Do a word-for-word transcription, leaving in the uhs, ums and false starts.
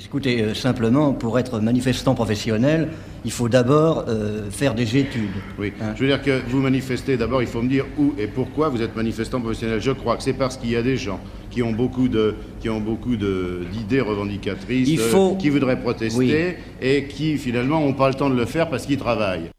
Écoutez, euh, simplement, pour être manifestant professionnel, il faut d'abord euh, faire des études. Oui, hein. Je veux dire que vous manifestez, d'abord, il faut me dire où et pourquoi vous êtes manifestant professionnel. Je crois que c'est parce qu'il y a des gens qui ont beaucoup de, qui ont beaucoup de, d'idées revendicatrices, Il faut... euh, qui voudraient protester oui. et qui, finalement, n'ont pas le temps de le faire parce qu'ils travaillent.